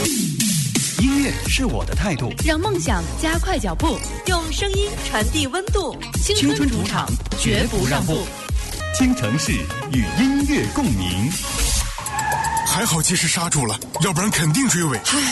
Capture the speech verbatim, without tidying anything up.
音乐是我的态度， 让梦想加快脚步，用声音传递温度。 青春主场，绝不让步。京城市与音乐共鸣。 还好及时刹住了，要不然肯定追尾。